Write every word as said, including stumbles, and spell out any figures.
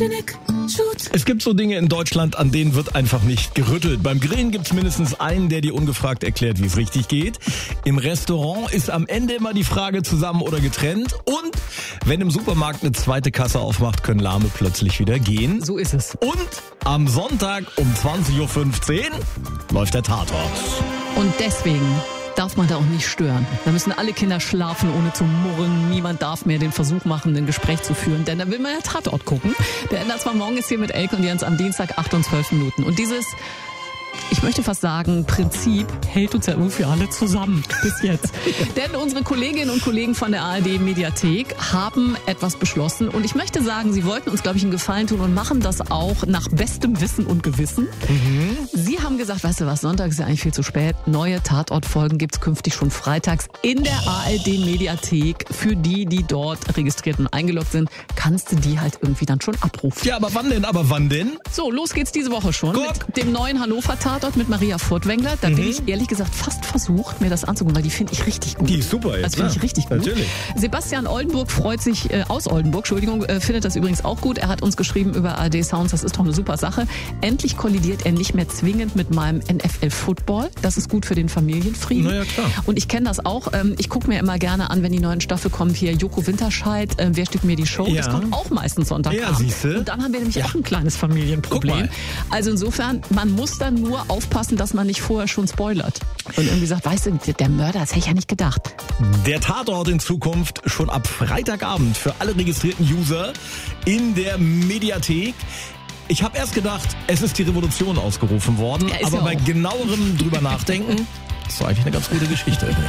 Es gibt so Dinge in Deutschland, an denen wird einfach nicht gerüttelt. Beim Grillen gibt's mindestens einen, der dir ungefragt erklärt, wie es richtig geht. Im Restaurant ist am Ende immer die Frage zusammen oder getrennt. Und wenn im Supermarkt eine zweite Kasse aufmacht, können Lahme plötzlich wieder gehen. So ist es. Und am Sonntag um zwanzig Uhr fünfzehn läuft der Tatort. Und deswegen darf man da auch nicht stören. Da müssen alle Kinder schlafen, ohne zu murren. Niemand darf mehr den Versuch machen, ein Gespräch zu führen, denn da will man ja Tatort gucken. Der Ändert zwar morgen ist hier mit Elke und Jens am Dienstag acht und zwölf Minuten. Und dieses, ich möchte fast sagen, Prinzip hält uns ja irgendwie alle zusammen bis jetzt. Denn unsere Kolleginnen und Kollegen von der A R D-Mediathek haben etwas beschlossen. Und ich möchte sagen, sie wollten uns, glaube ich, einen Gefallen tun und machen das auch nach bestem Wissen und Gewissen. Mhm. Sie haben gesagt, weißt du was, Sonntag ist ja eigentlich viel zu spät. Neue Tatortfolgen gibt's künftig schon freitags in der A R D-Mediathek. Für die, die dort registriert und eingeloggt sind, kannst du die halt irgendwie dann schon abrufen. Ja, aber wann denn? Aber wann denn? So, los geht's diese Woche schon Guck. mit dem neuen Hannover-Tatort mit Maria Furtwängler. Da mhm. bin ich ehrlich gesagt fast versucht, mir das anzugucken, weil die finde ich richtig gut. Die ist super jetzt. Das finde ich richtig gut. Natürlich. Sebastian Oldenburg freut sich, äh, aus Oldenburg, Entschuldigung, äh, findet das übrigens auch gut. Er hat uns geschrieben über A R D Sounds, das ist doch eine super Sache. Endlich kollidiert er nicht mehr zwingend mit meinem N F L Football. Das ist gut für den Familienfrieden. Na ja, klar. Und ich kenne das auch. Ähm, ich gucke mir immer gerne an, wenn die neuen Staffeln kommen. Hier Joko Winterscheid, äh, Wer steht mir die Show? Ja. Das kommt auch meistens Sonntagabend. Ja, siehste. Und dann haben wir nämlich Ja. auch ein kleines Familienproblem. Guck mal. Also insofern, man muss dann nur aufpassen, dass man nicht vorher schon spoilert. Und irgendwie sagt, weißt du, der Mörder, das hätte ich ja nicht gedacht. Der Tatort in Zukunft schon ab Freitagabend für alle registrierten User in der Mediathek. Ich habe erst gedacht, es ist die Revolution ausgerufen worden, Ja, ist aber ja bei auch. genauerem drüber nachdenken, ist doch eigentlich eine ganz gute Geschichte.